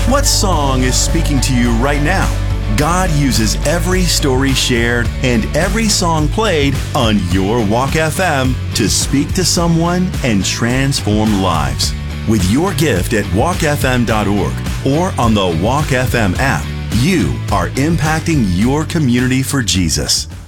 What song is speaking to you right now? God uses every story shared and every song played on your Walk FM to speak to someone and transform lives. With your gift at walkfm.org or on the Walk FM app, you are impacting your community for Jesus.